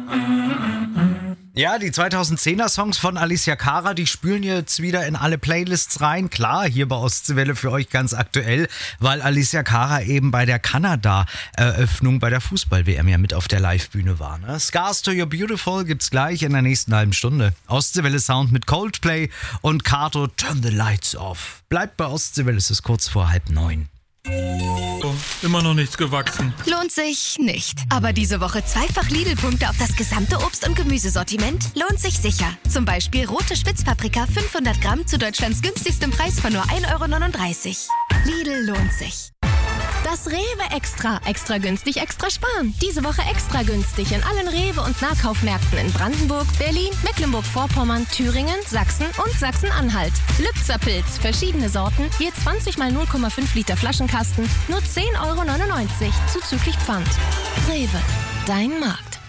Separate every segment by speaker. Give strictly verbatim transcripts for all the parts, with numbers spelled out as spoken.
Speaker 1: Ja, die zweitausendzehner Songs von Alicia Cara, die spülen jetzt wieder in alle Playlists rein. Klar, hier bei Ostseewelle für euch ganz aktuell, weil Alicia Cara eben bei der Kanada-Eröffnung bei der Fußball-W M ja mit auf der Livebühne war. Ne? Scars to Your Beautiful gibt's gleich in der nächsten halben Stunde. Ostseewelle Sound mit Coldplay und Kato Turn the Lights Off. Bleibt bei Ostseewelle, es ist kurz vor halb neun.
Speaker 2: Oh, immer noch nichts gewachsen.
Speaker 3: Lohnt sich nicht. Aber diese Woche zweifach Lidl-Punkte auf das gesamte Obst- und Gemüsesortiment lohnt sich sicher. Zum Beispiel rote Spitzpaprika fünfhundert Gramm zu Deutschlands günstigstem Preis von nur ein Euro neununddreißig. Lidl lohnt sich.
Speaker 4: Das Rewe Extra. Extra günstig, extra sparen. Diese Woche extra günstig in allen Rewe- und Nahkaufmärkten in Brandenburg, Berlin, Mecklenburg-Vorpommern, Thüringen, Sachsen und Sachsen-Anhalt. Lübzer Pilz, verschiedene Sorten, je zwanzig mal null Komma fünf Liter Flaschenkasten, nur zehn Euro neunundneunzig, zuzüglich Pfand. Rewe, dein Markt.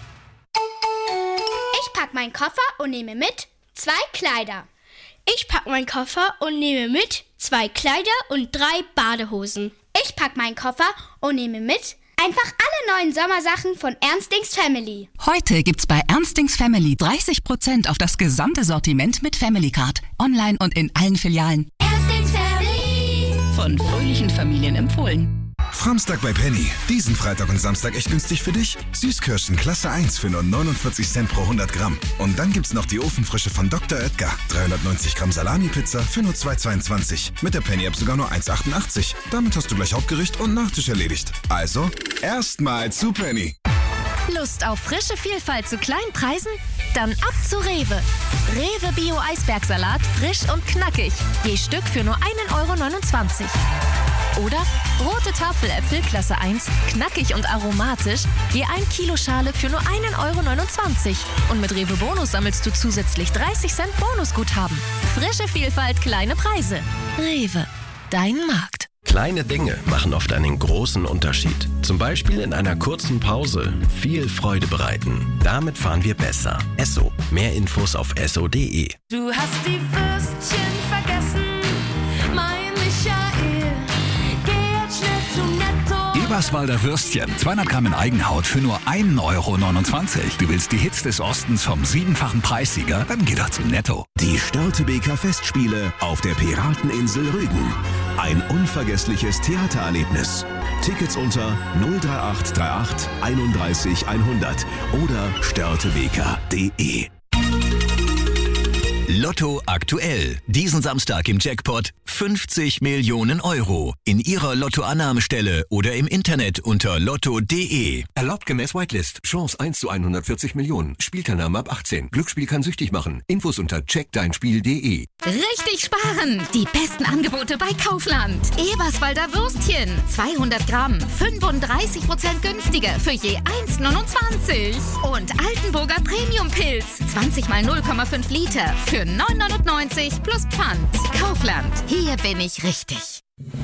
Speaker 5: Ich pack meinen Koffer und nehme mit zwei Kleider.
Speaker 6: Ich pack meinen Koffer und nehme mit zwei Kleider und drei Badehosen.
Speaker 5: Ich pack meinen Koffer und nehme mit einfach alle neuen Sommersachen von Ernstings Family.
Speaker 7: Heute gibt's bei Ernstings Family dreißig Prozent auf das gesamte Sortiment mit Family Card. Online und in allen Filialen.
Speaker 5: Ernstings Family.
Speaker 7: Von fröhlichen Familien empfohlen.
Speaker 8: Samstag bei Penny. Diesen Freitag und Samstag echt günstig für dich. Süßkirschen Klasse eins für nur neunundvierzig Cent pro hundert Gramm. Und dann gibt's noch die Ofenfrische von Doktor Oetker. dreihundertneunzig Gramm Salami-Pizza für nur zwei Euro zweiundzwanzig. Mit der Penny-App sogar nur eins Euro achtundachtzig. Damit hast du gleich Hauptgericht und Nachtisch erledigt. Also, erstmal zu Penny.
Speaker 4: Lust auf frische Vielfalt zu kleinen Preisen? Dann ab zu Rewe. Rewe Bio Eisbergsalat, frisch und knackig. Je Stück für nur ein Euro neunundzwanzig. Oder rote Tafeläpfel Klasse eins, knackig und aromatisch, je ein Kilo Schale für nur ein Euro neunundzwanzig. Und mit Rewe Bonus sammelst du zusätzlich dreißig Cent Bonusguthaben. Frische Vielfalt, kleine Preise. Rewe, dein Markt.
Speaker 9: Kleine Dinge machen oft einen großen Unterschied. Zum Beispiel in einer kurzen Pause viel Freude bereiten. Damit fahren wir besser. Esso. Mehr Infos auf esso punkt de.
Speaker 4: Du hast die Würstchen vergessen, mein Michael. Geh jetzt schnell zu Netto.
Speaker 10: Eberswalder Würstchen, zweihundert Gramm in Eigenhaut für nur ein Euro neunundzwanzig. Du willst die Hits des Ostens vom siebenfachen Preissieger? Dann geh doch zu Netto.
Speaker 11: Die Störtebeker Festspiele auf der Pirateninsel Rügen. Ein unvergessliches Theatererlebnis. Tickets unter null drei acht drei acht einunddreißig hundert oder störtebeker punkt de.
Speaker 12: Lotto aktuell. Diesen Samstag im Jackpot fünfzig Millionen Euro. In Ihrer Lottoannahmestelle oder im Internet unter lotto punkt de.
Speaker 13: Erlaubt gemäß Whitelist. Chance eins zu hundertvierzig Millionen. Spielteilnahme ab achtzehn. Glücksspiel kann süchtig machen. Infos unter check dein spiel punkt de.
Speaker 3: Richtig sparen! Die besten Angebote bei Kaufland. Eberswalder Würstchen. zweihundert Gramm. fünfunddreißig Prozent günstiger für je eins Euro neunundzwanzig. Und Altenburger Premium Pilz. zwanzig mal null Komma fünf Liter für neun Euro neunundneunzig plus Pfand. Kaufland. Hier bin ich richtig.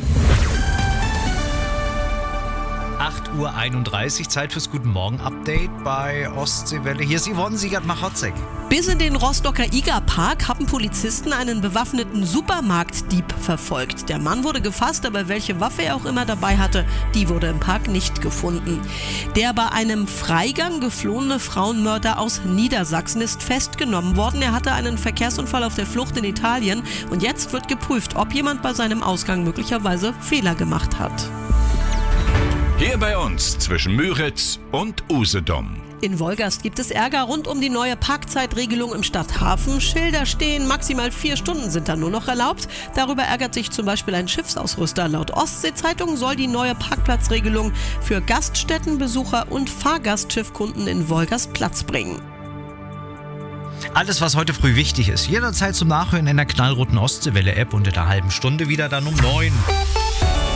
Speaker 1: acht Uhr einunddreißig, Zeit fürs Guten Morgen-Update bei Ostseewelle. Hier ist Yvonne Siegert-Machotzek.
Speaker 14: Bis in den Rostocker Igerpark haben Polizisten einen bewaffneten Supermarktdieb verfolgt. Der Mann wurde gefasst, aber welche Waffe er auch immer dabei hatte, die wurde im Park nicht gefunden. Der bei einem Freigang geflohene Frauenmörder aus Niedersachsen ist festgenommen worden. Er hatte einen Verkehrsunfall auf der Flucht in Italien und jetzt wird geprüft, ob jemand bei seinem Ausgang möglicherweise Fehler gemacht hat.
Speaker 10: Hier bei uns zwischen Müritz und Usedom.
Speaker 14: In Wolgast gibt es Ärger rund um die neue Parkzeitregelung im Stadthafen. Schilder stehen, maximal vier Stunden sind dann nur noch erlaubt. Darüber ärgert sich zum Beispiel ein Schiffsausrüster. Laut Ostsee-Zeitung soll die neue Parkplatzregelung für Gaststättenbesucher und Fahrgastschiffkunden in Wolgast Platz bringen.
Speaker 1: Alles, was heute früh wichtig ist, jederzeit zum Nachhören in der knallroten Ostseewelle-App und in einer halben Stunde wieder dann um neun.